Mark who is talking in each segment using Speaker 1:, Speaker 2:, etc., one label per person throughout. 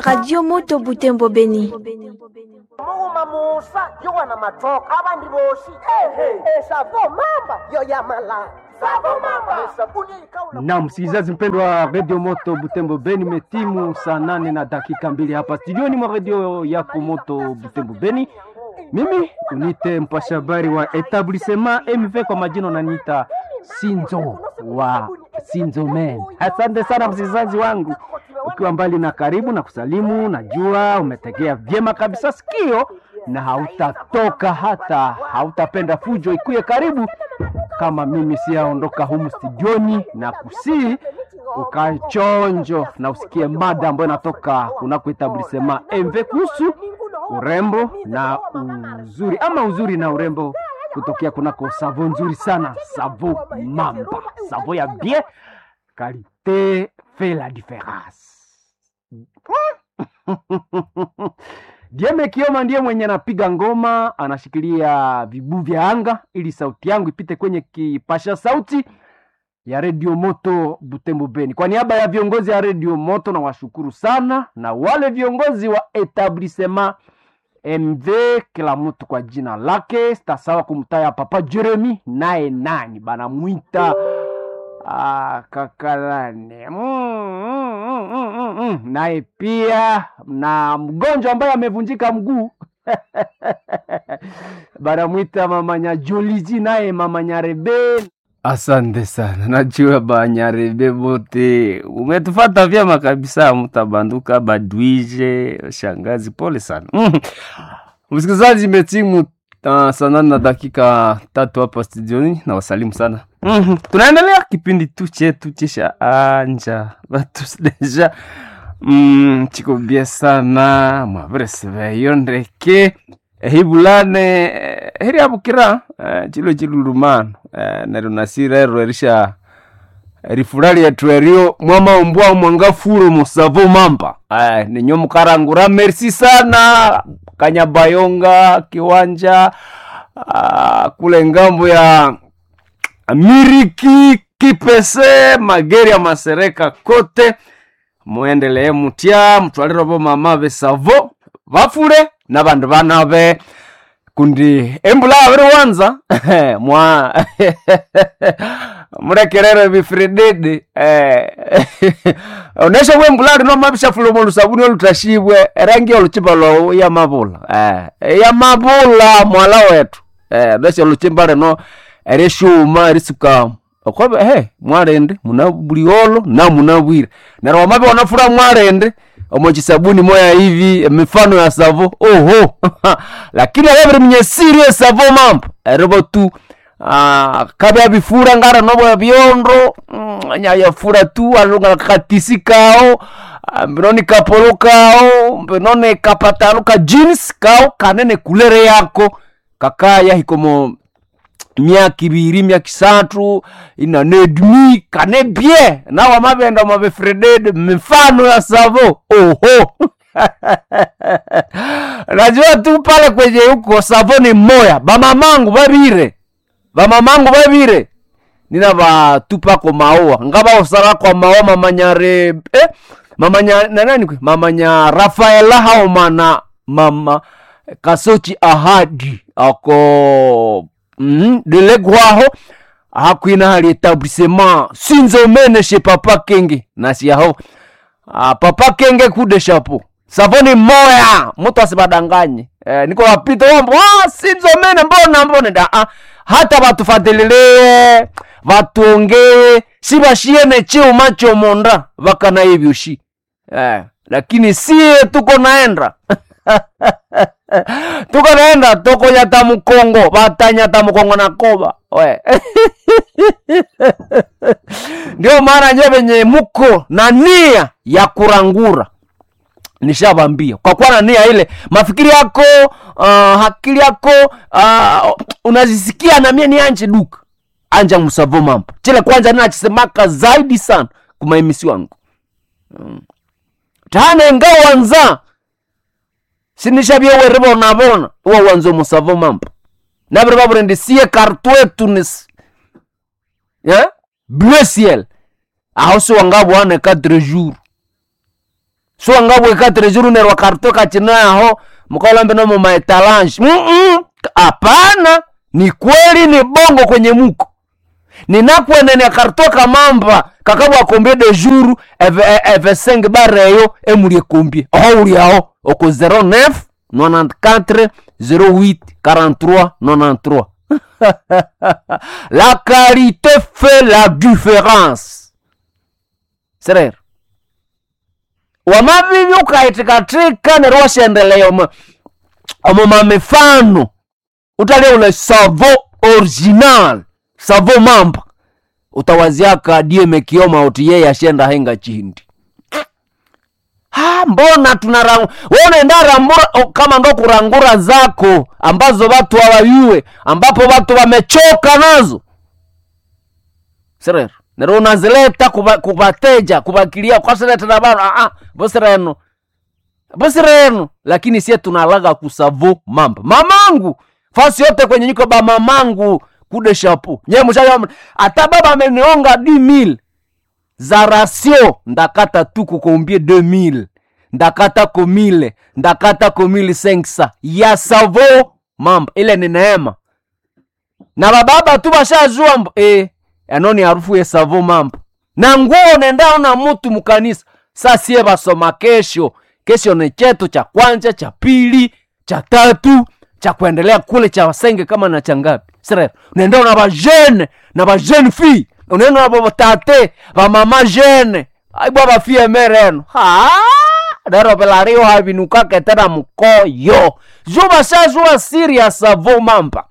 Speaker 1: Radio Moto Butembo Beni.
Speaker 2: Muma Musa yo wana matoka abandi boshi savo mamba yo yamala savo mamba sabuni ikaula.
Speaker 3: Na msikilizaji mpendwa wa Radio Moto Butembo Beni, metimu saa 8 na dakika 2 hapa studioni mwa radio yako Moto Butembo Beni. Mimi unite mpasha habari wa etablissement MV kwa majina naniita Sinzo wa Sinzo Men. Asante sana msikilizaji wangu, ukiwa mbali na karibu na kusalimu, najua umetegea vyema kabisa sikio na hautatoka hata hautapenda fujo ikuye karibu kama mimi siaondoka humu studioni, na kusi ukachonjo na usikie mada ambayo inatoka kunako etablissement MV kuhusu urembo na uzuri, ama uzuri na urembo kutokea kunako savo nzuri sana, savo mamba, savo ya bien qualité fait la différence. Dieme Kioma ndiye mwenye anapiga ngoma, anashikilia vibu vya anga ili sauti yangu ipite kwenye kipasha sauti ya Radio Moto Butembo Beni. Kwa niaba ya viongozi ya Radio Moto na washukuru sana, na wale viongozi wa etablissement MV kila mtu kwa jina lake. Sitasawa kumtaya Papa Jeremy, naye nani bana muita kakalane naye pia na mgonjwa ambaye amevunjika mguu bana muita Mama Nyajolizi, naye Mama Nyarebe. Asante sana, najua Banyarebe bote umetufata vyema kabisa, mtabanduka badwije shangazi, pole sana. Msikilizaji, metimu sana na dakika 3 hapa studioni, na wasalimu sana. Tunaendelea kipindi tu chetu chisha anja batu deja chiko bia sana mwabrese yondeke hibulane heri abukira chilo chilulumano na runasira ruerisha rifurali ya tuerio mwama umbwa mwangafuro musavo mamba ni nyomu karangura. Merci sana Kanyabayonga kiwanja kule ngambo ya Miriki Kipese Mageri ya Masereka kote, muendelee mutia mtwaliro bo mama be savo vafure na bandu banabe kundi embula abiri wanza mwa murekerere bifredede onesha we mbulari no mabisha fulomo lusabuni olutashibwe rangi oluchibalo ya mabula ya mabula mwala wetu desha oluchimbare no ereshuma risuka okobe mwarende munabuliolo na munabwira na rwamabe wanafura mwarende omochi sabuni moya hivi mifano ya savo oho lakini wewe mwenye serious savo mambo robo tu kabya bifura ngara nobo ya biondo nya fura tu alunga katisikao mbinoni kapolokao mbinoni kapataluka jeans kao kanene kulere yako kakaya hikomo miaka 2 miaka 3 ina nedmi kane bien na wamabenda mabefreded mfano ya savo oho najua tu pale kwenye huko savo ni moya bamamangu babire nina batupa kwa maoa ngaba osara kwa maoa mamanyare mamanya nani kwe mamanya Rafaela haomana mama Kasochi Ahadi ako delegwaho hakuina hali etablissement Sinzo Men chez Papa Kenge nasi yaho Papa Kenge kude chapeau savoni moya mtu asibadanganye niko wapita wambo Sinzo Men mbona da hata watu fadilile watu ongee sibashiene cheo macho monda wakana hivyo shi lakini sie tuko naenda toko ya tamukongo batanya tamukongo na koba we ndio maana nyebenye muko na nia ya kurangura nishabambia kwa kuwa na nia ile mafikiri yako hakili yako unazisikia na mie ni anje duka anja musavo mambo chile kwanza nina chisemaka zaidi sana kumaimisi wangu tane ngao wanza sinishabia werebo nabona uwa wanzo musavo mambo nabire baburende siye kartwe tunis bleu ciel aho so ngabo ane 4 jours so ngabwe 4 jours nerwa kartoka chinaho mkaolambe no maetalange. Hapana, ni kweli ni bongo kwenye muko. Ninakwenda kartoka mamba kakabwa combien de jours eve 5 bareyo emulie combien uli aho oko 09 94 08 43 93. La qualité fait la différence. Sere wamabibi ukaitikatika neroshendeleo mamefano utalia ule savo original savo mamba utawaziaka die mekioma uti yeye ashenda henga chindi. Mbona tunarangura wewe ndarambura kama ndo kurangura zako ambazo watu hawayue ambapo watu wamechoka nazo. Sere nero unazileta kubateja kubakilia kwa sasa tena bana bosireno lakini sie tunalaga kusavo mamba. Mamangu fasi yote kwenye niko ba mamangu kude chapeau nyewe mshayo ata baba amenionga 10000 za ratio ndakata tu kukombie 2000 ndakata ko 1000 ndakata ko 1500 ya savo mamba. Ile ni neema na baba tu bashajua anoni harufu ya savo mamba na nguo nenda na mtu mkanisa. Sasa sie basoma kesho ni chetu cha kwanza cha pili cha tatu cha kuendelea kule cha wasenge kama na changapi. Sere unaenda na ba jeune fille unaenda na baba tate ba mama jeune ai baba fie mereno daro pelario habinuka ketera mkoyo jo bashazwa serious savo mamba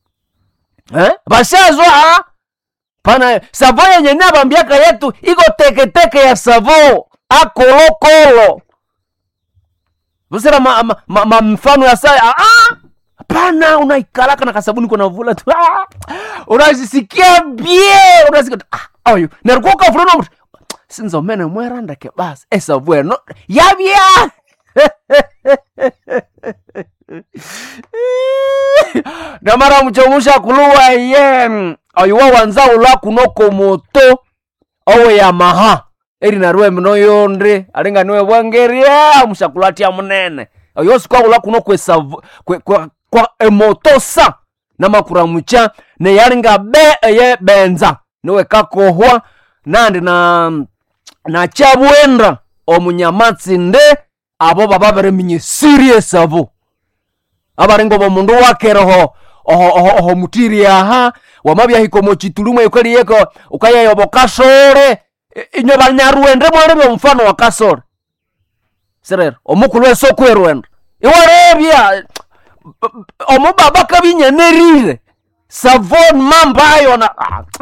Speaker 3: bashazwa pana savo yenye nabambiaka yetu iko teke ya savo akolokolo. Busera mfano ya saya pana unaikalaka na kasabuni kuna vula tu unajisikia bie unasikia ayo narukoka fulano sinzo mene mweranda ke basi esa bueno yabia na mara mchomusha kuluwa ye ayo wanza ula kunoko moto owe ya maha eri naruwe mno yonde alinga niwe wangeria mshakulatia munene ayo sikwa ula kunoko esa kwa emotosa na makuramucha ne yalinga be ye benza niwe kakohwa nandi na chabwenda omunyamatsi nde abo baba bere minye serious abo abarengo bo mundu wakeroho oho mutiri aha wamabya hikomo chitulumwe yokali yeko ukaya yobokasore inyo banyaruende mwere mfano wa kasore serero omukulwe sokwerwenda iwarebya omubaba kabinye nerire savon mamba ayo na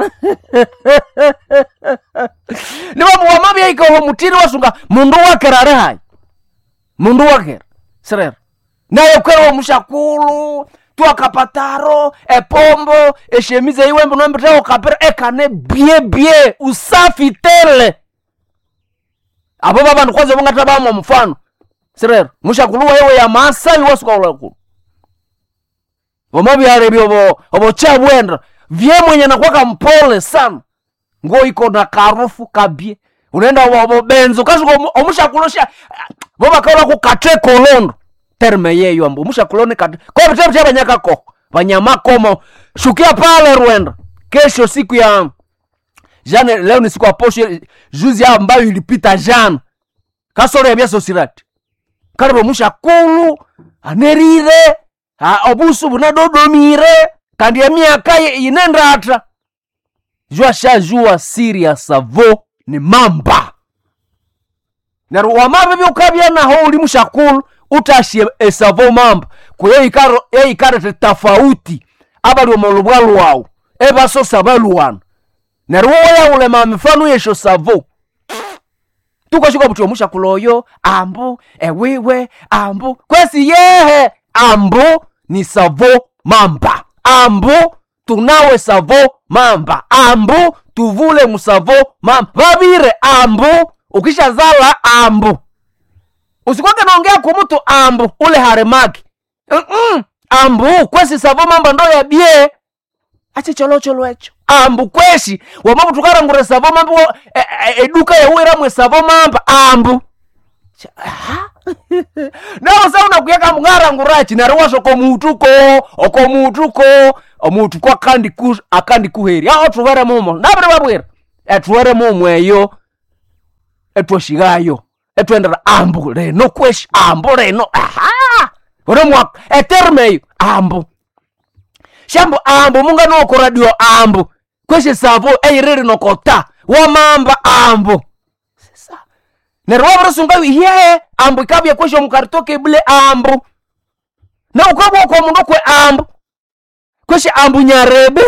Speaker 3: niba wamabya iko mutiri wasunga mundu wakerare hai mundu waker serero naye kwero mushakulu tuakapataro epombo eshemize iwe mbo mbetao kapera ekane bie usafi tele abo baba ndikoze bongata bamwe mfano serero mushakulu wewe ya masai wasuka ulaku wamabi arebyo obo chabwenda vie mwenye nakwaka mpole sana ngo iko na karufu kabie unaenda wabo benzo kazuko omushakulosha boba kaola ku kate kolondo terme yeyo ambo mushakulone kate ko bitebe banyaka ko banyama komo shukia pale Rwanda kesho siku ya jana leo ni siku ya posho juzi ambayo ilipita jana kasoro ya bia sosirati karbo mushakulu anerire obusu bunadodomire kandi ya miaka inenda hata jua serious savo ni mamba na wamabe ukabya na ho uli mushakulu utashie esavo mamba kuyo ikaro tofauti abali omolubwalu wao ebaso sabaluwana na ruwa ule mamifano yesho savo tukashika buti omushakuloyo ambu ewiwe ambu kwesi yehe ambu ni savo mamba ambu tunawe savo mamba ambu tuvule musavo mamba babire ambu ukishazala ambu usikwake naongea kumutu ambu ule haremaki ambu kwesi savo mamba ndo ya bie ache cholo echo ambu kweshi wamabu tukarangure savo mamba eduka ya uira mwe savo mamba ambu Naho sasa unakuyeka mngara ngurachi naruwasho omutuko akandi kuheri aho tuvere mumo nabere babwera etwere mumo eyo etwashigayo etwendera ambu reno kwesh ambu reno ore mwaka etermeyo ambu shambo ambu munga noko radio ambu kweshe savo eirere nokota wamamba ambu sasa nerwabra sunga hiye ambu kabya kweshe mukartoke bile ambu na ukabwa kwa mundu kwe ambu kweshe ambu nyarebe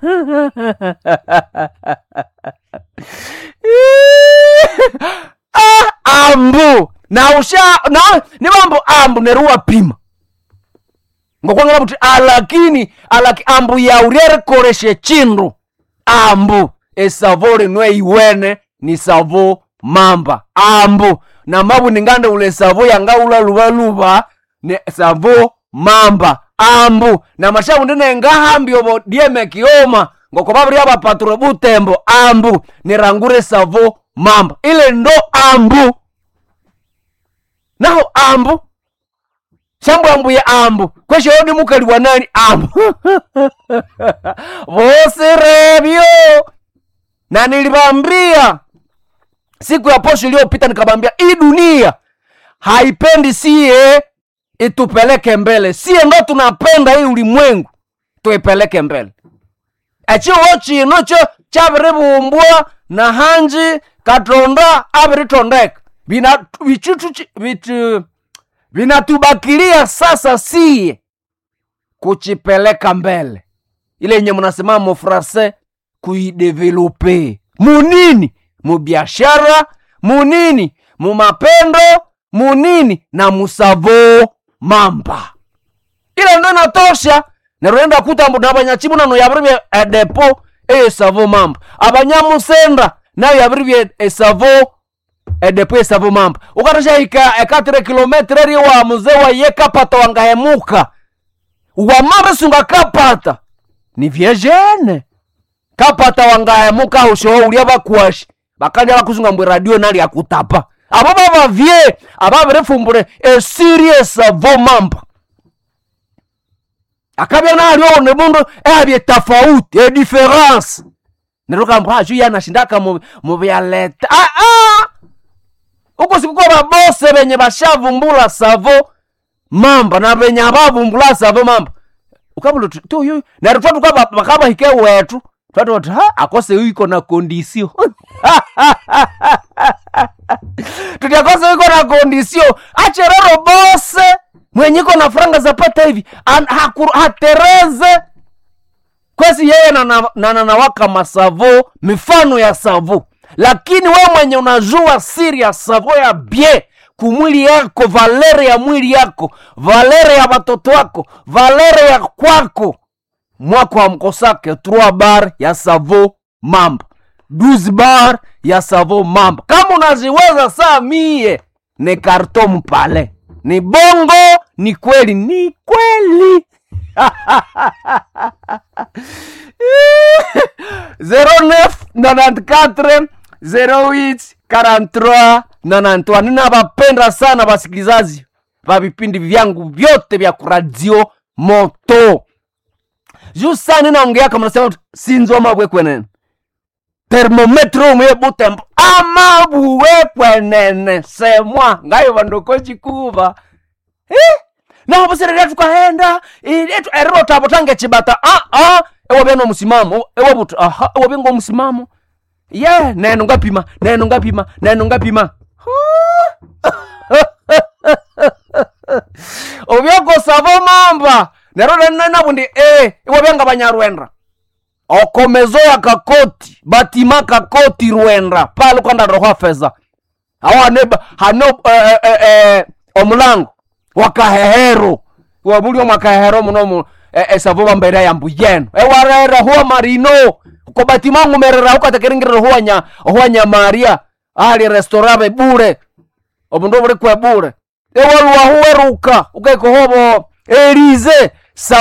Speaker 3: ambu na usha na ni mambo ambu neruwa pima ngokwangala kuti alaki ambu ya uriere koreshe chindu ambu esavore nwe iwene ni savo mamba ambu na mabu ningande ule savo yanga ula luva ne savo mamba ambu na mashabu ndine ngahambi obo dieme kioma ngokobabri aba patro Butembo ambu ni rangure savo mamba ile ndo ambu naho ambu shambu ambu ya ambu kweshe yoni mukali wa nani ambu vose rebyo na nilibambia siku ya posho iliyopita nikabambia hii dunia haipendi siye itupeleke mbele siye ndo tunapenda hii ulimwengu tuipeleke mbele echi wochi inocho chabiribumbwa na hanji katonda abiritondeka vinatubakilia sasa siye kuchipeleka mbele ile yenye mnasema mo français kuidevelope munini mubiashara munini mumapendo munini na musavo mamba ile ndo natosha nerenda kutambu nabanyachibu nano yabribye depo savo mamba abanyamusenda nayo yabribye savo depo savo mamba ukatasha ika 4 kilometre ri wa mzee wa yeka pata wangahemuka wa mamba sunga kapata ni viejene kapata wangahemuka usho ulia bakwashi bakanja bakusunga mbwe radio nali akutapa ababa bavye ababerefumbure serious savo mamba akabya na alione mundu ebye tofauti difference neroka mbaju yana shindaka mu byaleta uko sikuko babose benye bashavumbula savo mamba na benye abavumbula savo mamba ukabulo tu yu na rutatu kwa bakaba hike wetu twatu akose yuko na kondisio tutakose yuko na kondisio acherero bose mwenye iko na franga za pata hivi hatereze kwesi yeye na waka masavo mifano ya savo lakini wewe mwenye unajua siri ya savo ya bie kumwili yako valere ya mwili yako valere ya watoto wako valere ya kwako mwako wa mkosake 3 bar ya savo mamba 12 bar ya savo mamba kama unaziweza saa mie ni karton mpale ni bongo ni kweli 0994 08 43 93 ninabapenda sana basikilizaji ba vipindi vyangu vyote vya radio moto jusa ninaongea kama nasema sinzo mabwe kwenene thermometro mwe Butembo amabwe kwenene semwa ngayo bandoko chikuba na obosere tukaenda etu erota abotange chibata ewo beno musimamo ewo butu ewo bengo musimamo neno ngapima obyoko savo mamba nerole nana bundi ewo benga banyarwenda okomezo ya kakoti batima kakoti Rwenda pale kwanda roho feza awaneba hano omulango wakahehero wabuli mwakahehero muno savo mbere ya mbuyeno warera huwa marino ko batima ngumerera ukatekeringira huwa Maria ali restaurant bure obundo buri kwa bure ewaluwa huweruka ukaiko hobo Elize